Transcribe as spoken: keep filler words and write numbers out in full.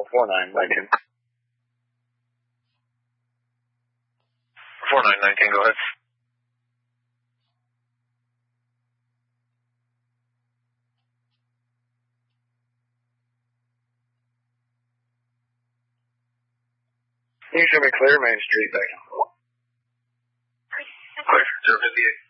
four nine nineteen. four nine nineteen, go ahead. Can you show me clear Main Street back? Clear, zero fifty-eight.